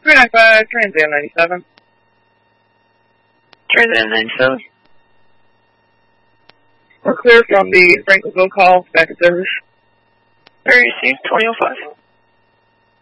395, Trans Am 97. Trans Am 97. We're clear from the Franklinville call, back at service. Very received, 2005.